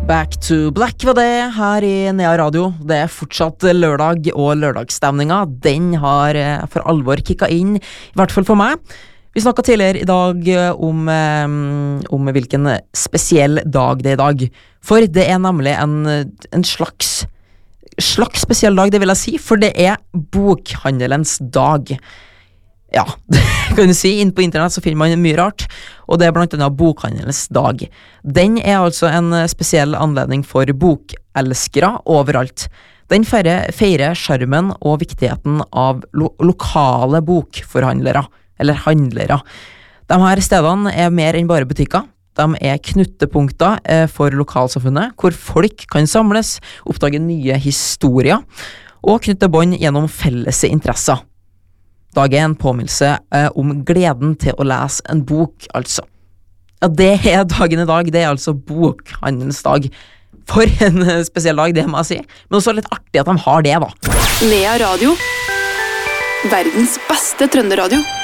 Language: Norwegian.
Back to Black var det her i Nea Radio. Det fortsatt lørdag, og lørdagsstemninga, den har for alvor kicka inn, i hvert fall for meg. Vi snakket tidligere i dag om hvilken spesiell dag det er i dag. For det er nemlig en slags spesiell dag, det vil jeg si, for det er bokhandelens dag. Ja, kan du si, inn på internett så finner man mye rart, og det er blant annet bokhandelens dag. Den er altså en spesiell anledning for bokelskere overalt. Den feirer skjermen og viktigheten av lokale bokforhandlere, eller handlere. De her stedene er mer enn bare butikker. De er knutepunkter for lokalsamfunnet, hvor folk kan samles, oppdage nye historier, og knytte bånd gjennom felles interesser. Dag er en påminnelse om gleden til å lese en bok, altså. Ja, det er dagen i dag, det er altså bokhandelens dag. For en spesiell dag, det må jeg si. Men også litt artig at de har det, da. Nea Radio, verdens beste trønderadio.